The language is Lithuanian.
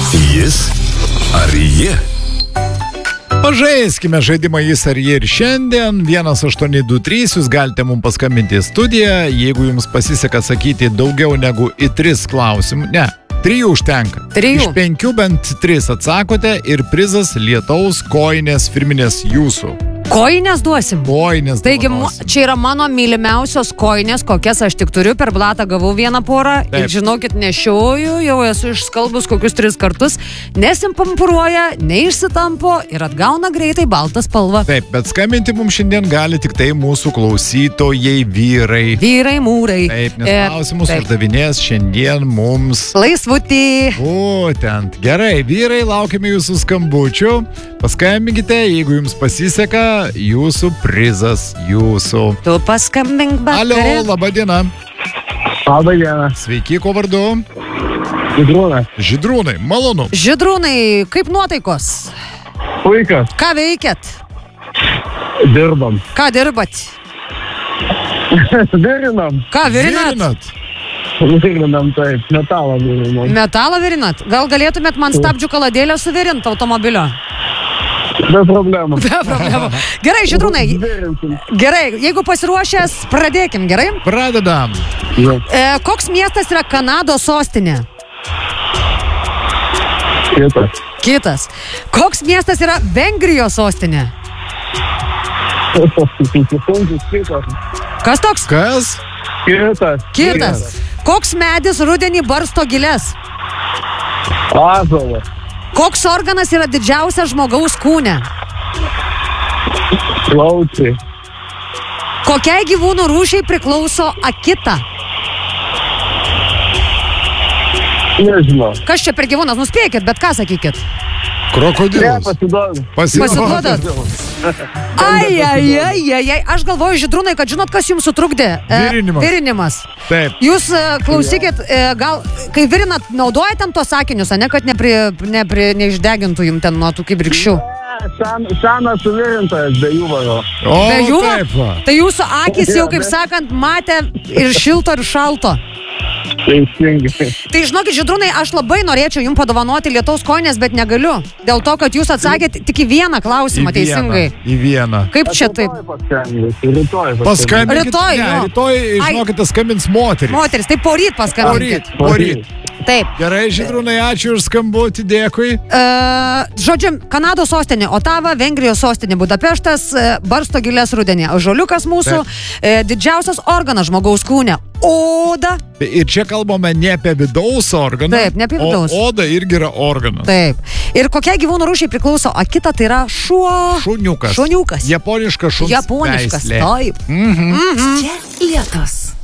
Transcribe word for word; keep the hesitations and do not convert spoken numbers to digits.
Jis ar ji? Pažaiskime žaidimą Jis ar ji ir šiandien. vienas aštuoni du trys, jūs galite mums paskambinti į studiją. Jeigu jums pasiseka atsakyti daugiau negu į tris klausimus, ne, trijų užtenka. Trijų. Iš penkių bent tris atsakote ir prizas lietaus kojinės firminės jūsų. Kojinės duosim. Kojinės Taigi, mu- dovanosim. čia yra mano mylimiausios kojinės, kokias aš tik turiu. Per blatą gavau vieną porą. Taip. Ir žinokit, nešioju, jau esu išskalbus kokius tris kartus. Nesimpampuruoja, neišsitampo ir atgauna greitai baltą spalvą. Taip, bet skambinti mums šiandien gali tik tai mūsų klausytojai vyrai. Vyrai, mūrai. Taip, nes E, klausimus taip. uždavinės šiandien mums. Laisvutį. Būtent. Gerai, vyrai, laukiame jūsų skambučių. Paskambinkite, jeigu jums pasiseka, jūsų prizas, jūsų. Tu paskambink Alio, vakare. laba diena. Labą dieną. Sveiki, ko vardu? Žydrūnas. Žydrūnai, malonu. Žydrūnai, kaip nuotaikos? Puikas. Ką veikėt? Dirbam. Ką dirbat? Virinam. Ką virinat? Virinat? Virinam, taip. Metalą virinam. Metalą virinat? Gal galėtumėt man stabdžių kaladėlę suvirinti automobilio? Be problemų. Be problemų. Gerai, Žydrūnai, Virinsim. gerai, jeigu pasiruošęs, pradėkim, gerai? Pradedam. Jo. E, koks miestas yra Kanados sostinė? Kitas. Kitas. Koks miestas yra Vengrijos sostinė? Kitas. Kas toks? Kas? Kitas. Kitas. Koks medis rudenį barsto gilės? Ąžuolas. Koks organas yra didžiausias žmogaus kūne? Plaučiai. Kokiai gyvūnų rūšiai priklauso akita? Nežinau. Kas čia per gyvūnas? Nuspėkit, bet ką sakykit? Ne, Krokodilas. pasiduodu. Pasiduodat? Ai, ai, ai, ai, ai. Aš galvoju, Žydrūnai, kad žinot, kas jums sutrukdė? E, Virinimas. Virinimas. Taip. Jūs e, klausykit, e, gal, kai virinat, naudojat ten tos sakinius, ne, kad nepri, nepri, neišdegintų jums ten nuo tų kibirkščių. Sen, senas suvirintojas be jūvaro. O, Be jų? taip va. Tai jūsų akis jau, kaip sakant, matė ir šilto, ir šalto. Teisingai. Tai žinokit, Žydrūnai, aš labai norėčiau jums padovanoti lietaus kojines, bet negaliu. Dėl to, kad jūs atsakėt tik į vieną klausimą Į teisingai. vieną, Į vieną. Kaip čia taip? Rytoj paskambinsiu. Rytoj Paskambinkit. Rytoj, ne, jo. rytoj, žinokite, skambins moteris. Moteris, tai poryt paskambinkit. Poryt, poryt. Taip. Gerai, Žydrūnai, ačiū už skambutį, dėkui. Uh, žodžiu, Kanados sostinė Otava, Vengrijos sostinė Budapeštas, uh, barsto gilės rudenį. Ąžuoliukas mūsų, uh, didžiausias organas žmogaus kūne - oda. Ir čia kalbame ne apie vidaus organą. Taip, ne apie vidaus. O oda irgi yra organas. Taip. Ir kokia gyvūnų rūšiai priklauso akita, tai yra šuo. Šuniukas. Šuniukas. Japoniškas šuns Japoniškas. veislė. Taip. Mhm. Mhm. Čia lietus.